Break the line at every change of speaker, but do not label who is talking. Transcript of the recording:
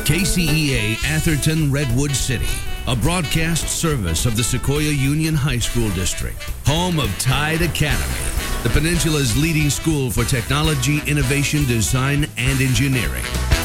KCEA Atherton Redwood City, a broadcast service of the Sequoia Union High School District, home of Tide Academy, the Peninsula's leading school for technology, innovation, design, and engineering.